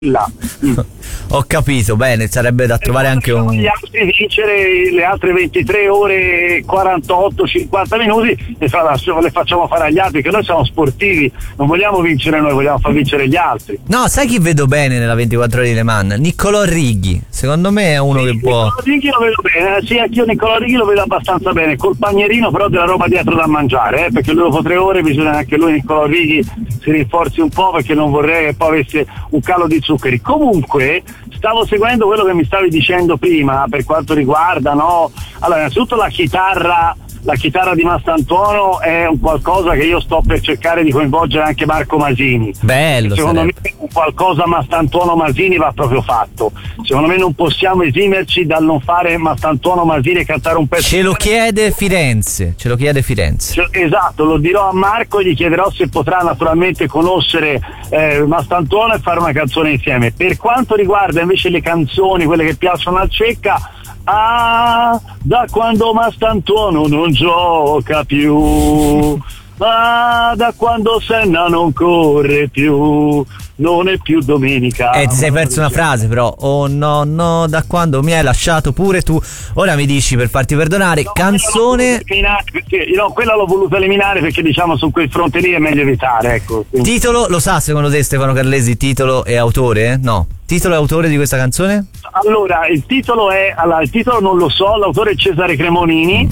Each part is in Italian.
là. Ho capito, bene, sarebbe da trovare anche un... Gli altri vincere le altre 23 ore 48-50 minuti le facciamo fare agli altri, che noi siamo sportivi, non vogliamo vincere noi, vogliamo far vincere gli altri. No, sai chi vedo bene nella 24 ore di Le Mans? Niccolò Righi, secondo me è uno che può... Niccolò Righi lo vedo bene, sì, anch'io Niccolò Righi lo vedo abbastanza bene, col panierino però della roba dietro da mangiare, perché lui dopo 3 ore bisogna anche lui, Niccolò Righi, si rinforzi un po', perché non vorrei che poi avesse un calo di zuccheri. Comunque stavo seguendo quello che mi stavi dicendo prima per quanto riguarda, no? Allora, innanzitutto la chitarra di Mastantuono è un qualcosa che io sto per cercare di coinvolgere anche Marco Masini. Bello, secondo me qualcosa Mastantuono Masini va proprio fatto. Secondo me non possiamo esimerci dal non fare Mastantuono Masini e cantare un pezzo. Ce lo chiede Firenze. Esatto, lo dirò a Marco e gli chiederò se potrà naturalmente conoscere Mastantuono e fare una canzone insieme. Per quanto riguarda invece le canzoni, quelle che piacciono al Cecca, da quando Mastantuono non gioca più, da quando Senna non corre più, non è più domenica. Ti sei perso una frase però. Oh no, da quando mi hai lasciato pure tu. Ora mi dici, per farti perdonare, no, canzone... Quella l'ho voluta eliminare perché diciamo su quel fronte lì è meglio evitare, ecco. Quindi. Titolo, lo sa secondo te Stefano Carlesi, titolo e autore? No. Titolo e autore di questa canzone? Allora, il titolo non lo so, l'autore è Cesare Cremonini.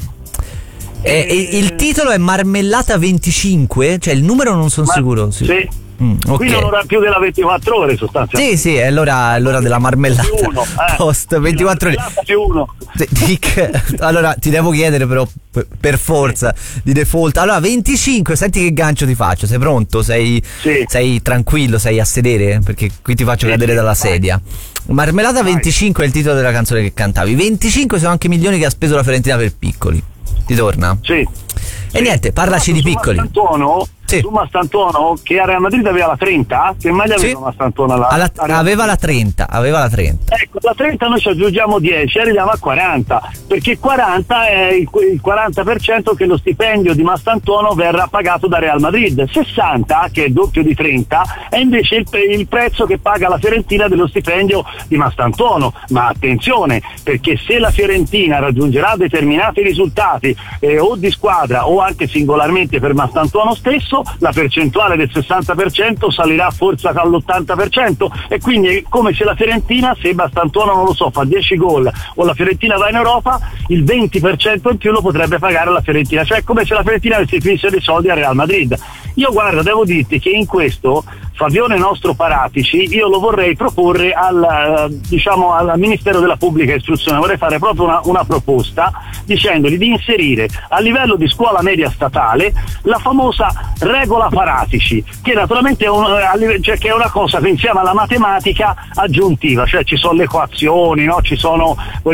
Il titolo è Marmellata 25? Cioè il numero non sono sicuro. Sì. Okay. Qui non ora più della 24 ore sostanzialmente. Sì, è l'ora della marmellata. Post 24 ore. Più uno. Dick, allora ti devo chiedere però per forza di default. Allora 25, senti che gancio ti faccio. Sei pronto? Sei tranquillo? Sei a sedere? Perché qui ti faccio cadere dalla sedia. Marmellata 25 è il titolo della canzone che cantavi. 25 sono anche milioni che ha speso la Fiorentina per Piccoli. Ti torna? Sì. E niente, parlaci di Piccoli. Su Mastantuono, che a Real Madrid aveva la 30, che maglia aveva Mastantuono? Aveva la 30. Ecco, la 30 noi ci aggiungiamo 10, arriviamo a 40, perché 40 è il 40% che lo stipendio di Mastantuono verrà pagato da Real Madrid. 60, che è il doppio di 30, è invece il prezzo che paga la Fiorentina dello stipendio di Mastantuono. Ma attenzione, perché se la Fiorentina raggiungerà determinati risultati o di squadra o anche singolarmente per Mastantuono stesso, la percentuale del 60% salirà forse all'80%, e quindi è come se la Fiorentina, se Mastantuono non lo so fa 10 gol o la Fiorentina va in Europa, il 20% in più lo potrebbe pagare la Fiorentina, cioè è come se la Fiorentina avesse finito dei soldi a Real Madrid. Io guarda, devo dirti che in questo Fabione nostro Paratici io lo vorrei proporre al Ministero della Pubblica Istruzione, vorrei fare proprio una proposta dicendogli di inserire a livello di scuola media statale la famosa regola Paratici, che naturalmente che è una cosa che insieme alla matematica aggiuntiva, cioè ci sono le equazioni, no? Ci sono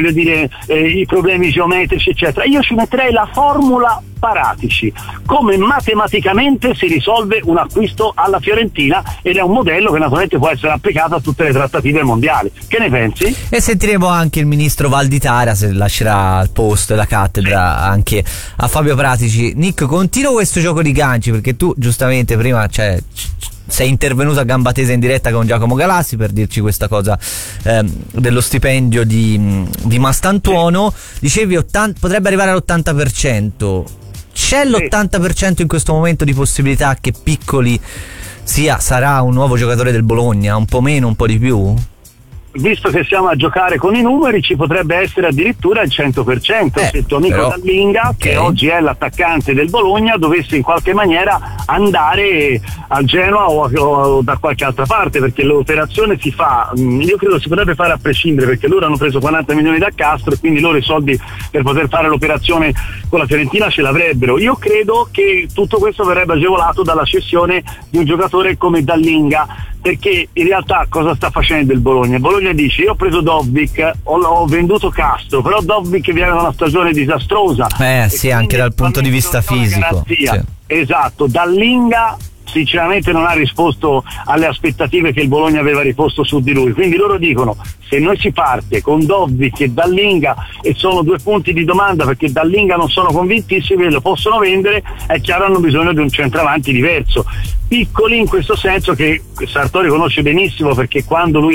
i problemi geometrici eccetera. Io ci metterei la formula Paratici, come matematicamente si risolve un acquisto alla Fiorentina, ed è un modello che naturalmente può essere applicato a tutte le trattative mondiali. Che ne pensi? E sentiremo anche il ministro Valditara se lascerà il posto e la cattedra anche a Fabio Paratici. Nick, continuo questo gioco di ganci, perché tu giustamente prima sei intervenuto a gamba tesa in diretta con Giacomo Galassi per dirci questa cosa dello stipendio di Mastantuono. Dicevi potrebbe arrivare all'80%. C'è l'80% in questo momento di possibilità che Piccoli sarà un nuovo giocatore del Bologna, un po' meno, un po' di più? Visto che siamo a giocare con i numeri, ci potrebbe essere addirittura il 100%, se tuo amico Dallinga, che oggi è l'attaccante del Bologna, dovesse in qualche maniera andare al Genoa o da qualche altra parte, perché l'operazione si fa, io credo si potrebbe fare a prescindere, perché loro hanno preso 40 milioni da Castro e quindi loro i soldi per poter fare l'operazione con la Fiorentina ce l'avrebbero. Io credo che tutto questo verrebbe agevolato dalla cessione di un giocatore come Dallinga, perché in realtà cosa sta facendo il Bologna? Il Bologna dice: io ho preso Dovbyk, ho venduto Castro, però Dovbyk viene da una stagione disastrosa. Sì, anche dal punto di vista fisico. Sì. Esatto, Dallinga sinceramente non ha risposto alle aspettative che il Bologna aveva riposto su di lui, quindi loro dicono: se noi si parte con Dobbik e Dallinga, e sono 2 punti di domanda perché Dallinga non sono convintissimi che lo possono vendere, è chiaro hanno bisogno di un centravanti diverso, piccoli in questo senso, che Sartori conosce benissimo perché quando lui